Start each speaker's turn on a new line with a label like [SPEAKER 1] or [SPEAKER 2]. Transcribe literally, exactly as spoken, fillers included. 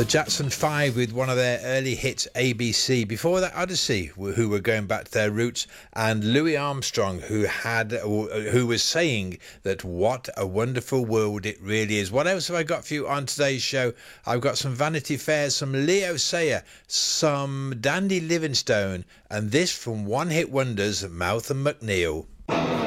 [SPEAKER 1] The Jackson Five with one of their early hits, A B C. Before that, Odyssey, who were going back to their roots, and Louis Armstrong, who had, who was saying that what a wonderful world it really is. What else have I got for you on today's show? I've got some Vanity Fair, some Leo Sayer, some Dandy Livingstone, and this from One Hit Wonders, Mouth and McNeil.